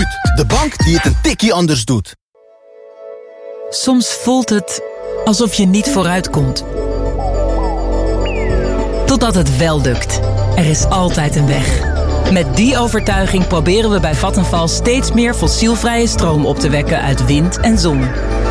Absoluut. De bank die het een tikkie anders doet. Soms voelt het alsof je niet vooruit komt. Totdat het wel lukt. Er is altijd een weg. Met die overtuiging proberen we bij Vattenfall steeds meer fossielvrije stroom op te wekken uit wind en zon.